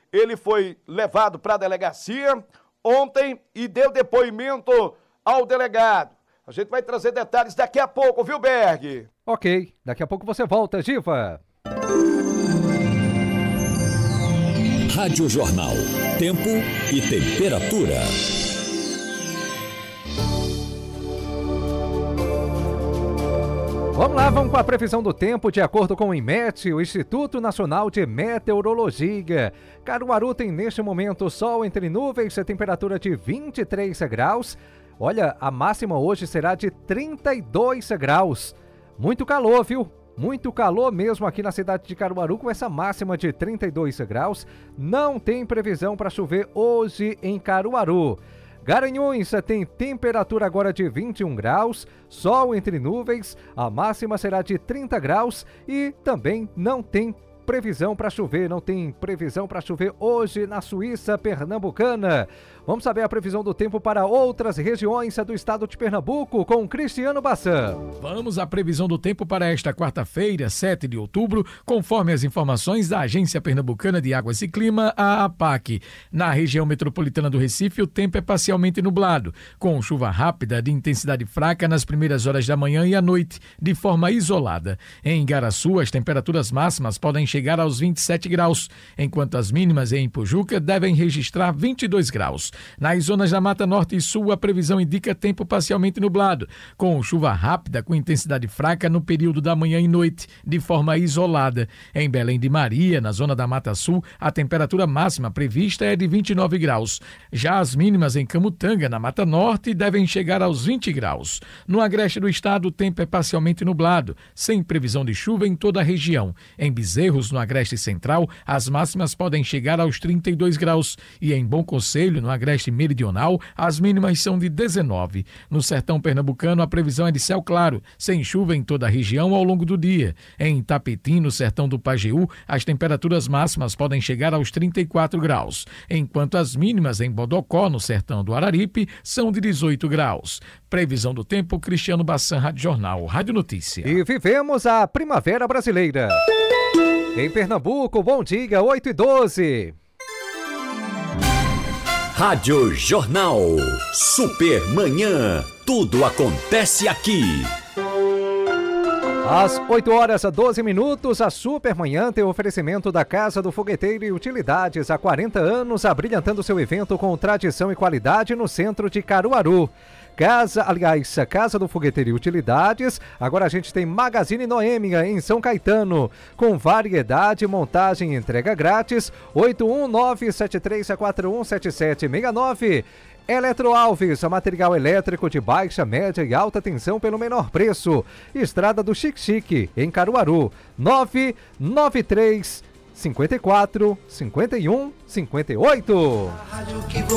ele foi levado para a delegacia ontem e deu depoimento ao delegado. A gente vai trazer detalhes daqui a pouco, viu, Berg? Ok, daqui a pouco você volta, Giva. Rádio Jornal, tempo e temperatura. Vamos lá, vamos com a previsão do tempo de acordo com o IMET, o Instituto Nacional de Meteorologia. Caruaru tem neste momento sol entre nuvens, a temperatura de 23 graus. Olha, a máxima hoje será de 32 graus. Muito calor, viu? Muito calor mesmo aqui na cidade de Caruaru, com essa máxima de 32 graus. Não tem previsão para chover hoje em Caruaru. Garanhuns tem temperatura agora de 21 graus, sol entre nuvens, a máxima será de 30 graus e também não tem previsão para chover, hoje na Suíça Pernambucana. Vamos saber a previsão do tempo para outras regiões do estado de Pernambuco com Cristiano Bassan. Vamos à previsão do tempo para esta quarta-feira, 7 de outubro, conforme as informações da Agência Pernambucana de Águas e Clima, a APAC. Na região metropolitana do Recife, o tempo é parcialmente nublado, com chuva rápida de intensidade fraca nas primeiras horas da manhã e à noite, de forma isolada. Em Igaraçu, as temperaturas máximas podem chegar aos 27 graus, enquanto as mínimas em Ipujuca devem registrar 22 graus. Nas zonas da Mata Norte e Sul, a previsão indica tempo parcialmente nublado, com chuva rápida com intensidade fraca no período da manhã e noite, de forma isolada. Em Belém de Maria, na zona da Mata Sul, a temperatura máxima prevista é de 29 graus. Já as mínimas em Camutanga, na Mata Norte, devem chegar aos 20 graus. No agreste do estado, o tempo é parcialmente nublado, sem previsão de chuva em toda a região. Em Bezerros, no agreste central, as máximas podem chegar aos 32 graus. E em Bom Conselho, no agreste meridional, as mínimas são de 19. No sertão pernambucano, a previsão é de céu claro, sem chuva em toda a região ao longo do dia. Em Itapetim, no sertão do Pajeú, as temperaturas máximas podem chegar aos 34 graus, enquanto as mínimas em Bodocó, no sertão do Araripe, são de 18 graus. Previsão do tempo, Cristiano Bassan, Rádio Jornal, Rádio Notícia. E vivemos a primavera brasileira. Em Pernambuco, bom dia, 8h12. Rádio Jornal, Super Manhã, tudo acontece aqui. Às 8h12, a Supermanhã tem o oferecimento da Casa do Fogueteiro e Utilidades. Há 40 anos, abrilhantando seu evento com tradição e qualidade no centro de Caruaru. Casa do Fogueteiro e Utilidades. Agora a gente tem Magazine Noêmia em São Caetano, com variedade, montagem e entrega grátis. 81973417769. Eletroalves, material elétrico de baixa, média e alta tensão pelo menor preço. Estrada do Xique-Xique, em Caruaru. 993 54 51 58.